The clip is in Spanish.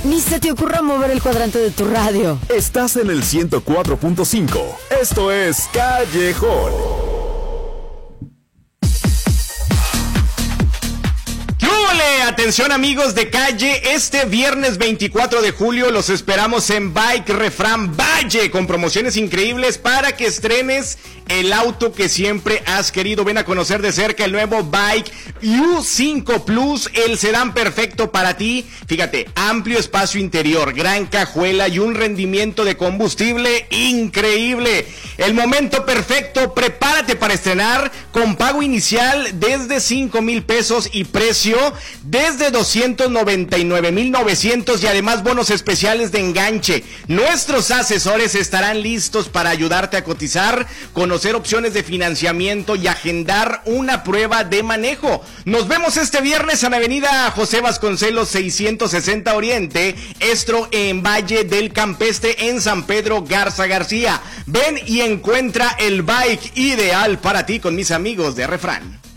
Ni se te ocurra mover el cuadrante de tu radio. Estás en el 104.5. Esto es Callejón. Atención amigos de calle, este viernes 24 de julio los esperamos en Bike Refrán Valle con promociones increíbles para que estrenes el auto que siempre has querido. Ven a conocer de cerca el nuevo Bike U5 Plus, el sedán perfecto para ti. Fíjate, amplio espacio interior, gran cajuela y un rendimiento de combustible increíble. El momento perfecto, prepárate para estrenar con pago inicial desde 5,000 pesos y precio desde 299,900 y además bonos especiales de enganche. Nuestros asesores estarán listos para ayudarte a cotizar, conocer opciones de financiamiento y agendar una prueba de manejo. Nos vemos este viernes en Avenida José Vasconcelos 660 Oriente, esto en Valle del Campestre en San Pedro Garza García. Ven y encuentra el bike ideal para ti con mis amigos de Refrán.